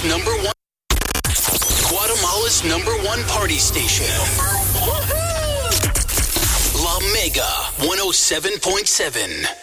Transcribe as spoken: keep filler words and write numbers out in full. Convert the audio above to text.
Guatemala's number one. Guatemala's number one party station. La Mega one oh seven point seven.